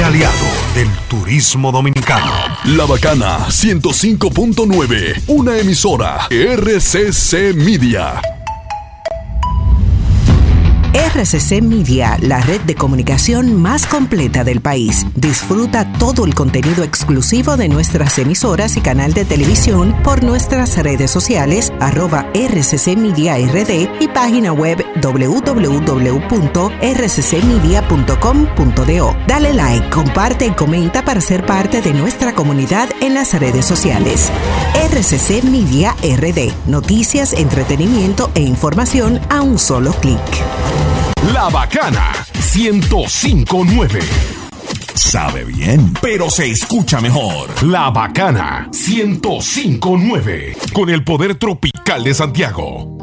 aliado del turismo dominicano. La Bacana 105.9, una emisora RCC Media. RCC Media, la red de comunicación más completa del país. Disfruta todo el contenido exclusivo de nuestras emisoras y canal de televisión por nuestras redes sociales, @RCC Media RD y página web www.rccmedia.com.do. Dale like, comparte y comenta para ser parte de nuestra comunidad en las redes sociales. RCC Media RD. Noticias, entretenimiento e información a un solo clic. La Bacana 105.9. Sabe bien, pero se escucha mejor. La Bacana 105.9. Con el poder tropical de Santiago.